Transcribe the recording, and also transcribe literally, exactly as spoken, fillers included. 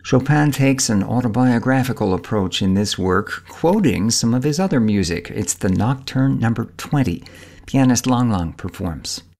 Chopin takes an autobiographical approach in this work, quoting some of his other music. It's the Nocturne number twenty. Pianist Lang Lang performs.